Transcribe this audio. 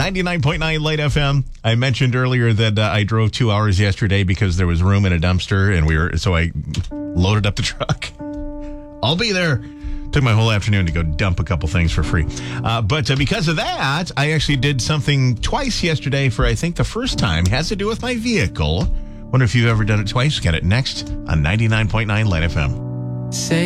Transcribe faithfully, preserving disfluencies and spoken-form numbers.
ninety-nine point nine Light F M. I mentioned earlier that uh, I drove two hours yesterday because there was room in a dumpster, and we were so I loaded up the truck. I'll be there. Took my whole afternoon to go dump a couple things for free. Uh, but uh, because of that, I actually did something twice yesterday for, I think, the first time. It has to do with my vehicle. Wonder if you've ever done it twice. Get it next on ninety-nine point nine Light F M. Say